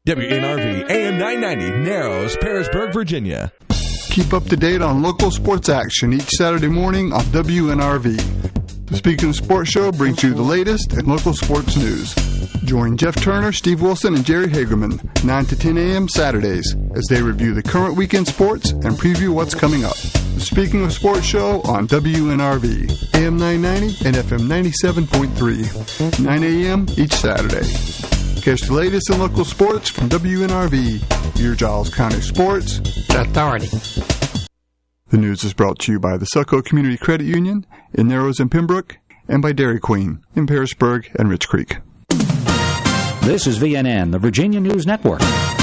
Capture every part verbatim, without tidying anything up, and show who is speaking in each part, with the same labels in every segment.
Speaker 1: W N R V A M nine ninety, Narrows, Pearisburg, Virginia.
Speaker 2: Keep up to date on local sports action each Saturday morning on W N R V. The Speaking of Sports show brings you the latest in local sports news. Join Jeff Turner, Steve Wilson, and Jerry Hagerman, nine to ten a.m. Saturdays, as they review the current weekend sports and preview what's coming up. The Speaking of Sports show on W N R V, A M nine ninety and F M ninety-seven point three, nine a.m. each Saturday. Catch the latest in local sports from W N R V, your Giles County Sports Authority. The news is brought to you by the Succo Community Credit Union in Narrows and Pembroke, and by Dairy Queen in Pearisburg and Rich Creek.
Speaker 3: This is V N N, the Virginia News Network.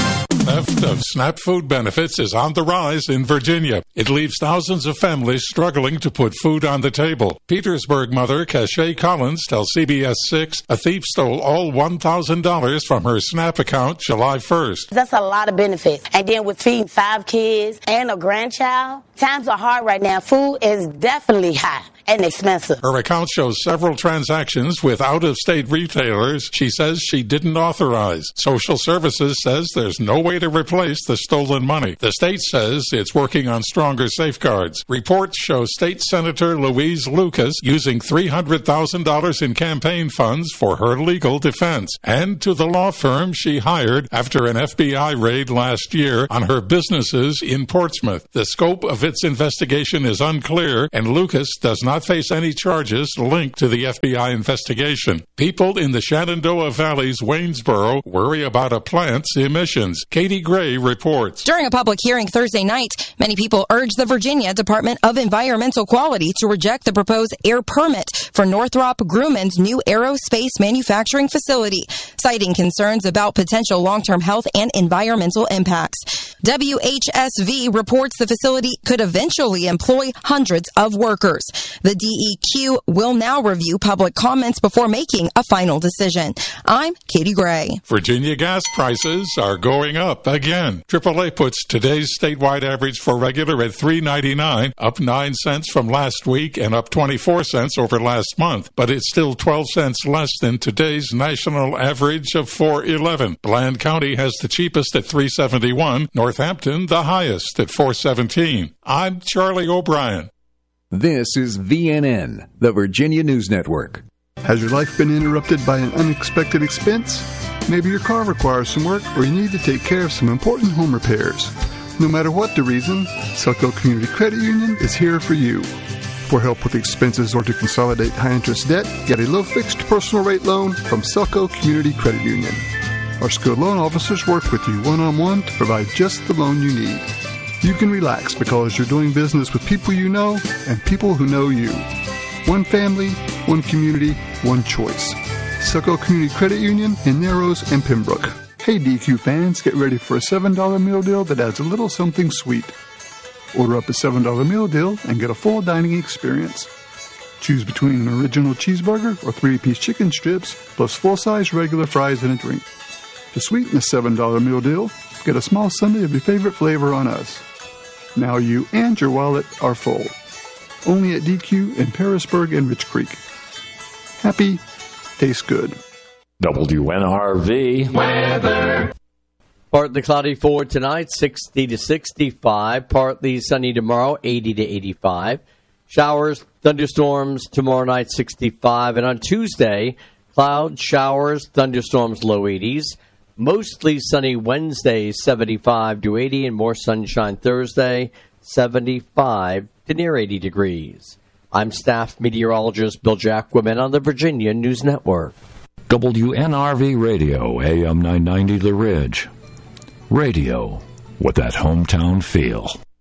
Speaker 4: Theft of SNAP food benefits is on the rise in Virginia. It leaves thousands of families struggling to put food on the table. Petersburg mother Cachet Collins tells C B S six a thief stole all one thousand dollars from her SNAP account July first.
Speaker 5: That's a lot of benefits. And then with feeding five kids and a grandchild, times are hard right now. Food is definitely high and expensive.
Speaker 4: Her account shows several transactions with out-of-state retailers she says she didn't authorize. Social Services says there's no way to replace the stolen money. The state says it's working on stronger safeguards. Reports show State Senator Louise Lucas using three hundred thousand dollars in campaign funds for her legal defense and to the law firm she hired after an F B I raid last year on her businesses in Portsmouth. The scope of its investigation is unclear, and Lucas does not face any charges linked to the F B I investigation. People in the Shenandoah Valley's Waynesboro worry about a plant's emissions. Katie Gray reports.
Speaker 6: During a public hearing Thursday night, many people urged the Virginia Department of Environmental Quality to reject the proposed air permit for Northrop Grumman's new aerospace manufacturing facility, citing concerns about potential long-term health and environmental impacts. W H S V reports the facility could eventually employ hundreds of workers. The D E Q will now review public comments before making a final decision. I'm Katie Gray.
Speaker 4: Virginia gas prices are going up again. triple A puts today's statewide average for regular at three ninety-nine, up nine cents from last week and up twenty-four cents over last month, but it's still twelve cents less than today's national average of four eleven. Bland County has the cheapest at three seventy-one, Northampton the highest at four seventeen. I'm Charlie O'Brien.
Speaker 7: This is V N N, the Virginia News Network.
Speaker 2: Has your life been interrupted by an unexpected expense? Maybe your car requires some work, or you need to take care of some important home repairs. No matter what the reason, Succo Community Credit Union is here for you. For help with expenses or to consolidate high-interest debt, get a low-fixed personal rate loan from Succo Community Credit Union. Our skilled loan officers work with you one-on-one to provide just the loan you need. You can relax because you're doing business with people you know and people who know you. One family, one community, one choice. Succo Community Credit Union in Narrows and Pembroke. Hey D Q fans, get ready for a seven dollar meal deal that adds a little something sweet. Order up a seven dollar meal deal and get a full dining experience. Choose between an original cheeseburger or three-piece chicken strips, plus full-size regular fries and a drink. To sweeten the seven dollar meal deal, get a small sundae of your favorite flavor on us. Now you and your wallet are full. Only at D Q in Pearisburg and Rich Creek. Happy, tastes good.
Speaker 8: W N R V weather.
Speaker 9: Partly cloudy for tonight, sixty to sixty-five. Partly sunny tomorrow, eighty to eighty-five. Showers, thunderstorms tomorrow night, sixty-five. And on Tuesday, clouds, showers, thunderstorms, low eighties. Mostly sunny Wednesday, seventy-five to eighty, and more sunshine Thursday, seventy-five to near eighty degrees. I'm staff meteorologist Bill Jacquemin on the Virginia News Network.
Speaker 3: W N R V Radio, A M nine ninety The Ridge. Radio with that hometown feel.